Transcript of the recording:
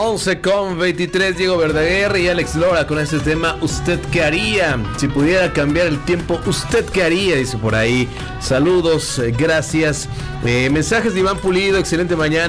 11:23, Diego Verdaguer y Alex Lora con este tema. ¿Usted qué haría? Si pudiera cambiar el tiempo, ¿usted qué haría? Dice por ahí. Saludos, gracias. Mensajes de Iván Pulido, excelente mañana.